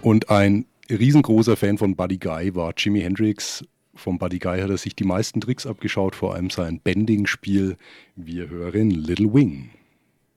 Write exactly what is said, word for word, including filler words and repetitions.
Und ein riesengroßer Fan von Buddy Guy war Jimi Hendrix. Vom Buddy Guy hat er sich die meisten Tricks abgeschaut, vor allem sein Bending-Spiel. Wir hören Little Wing.